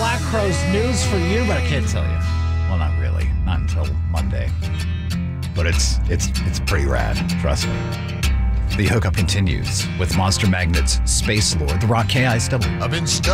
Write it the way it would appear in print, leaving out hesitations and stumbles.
Black Crowes news for you, but I can't tell you. Well, not really. Not until Monday. But it's pretty rad, trust me. The hookup continues with Monster Magnet's Space Lord, the Rock KISW. I've been stuck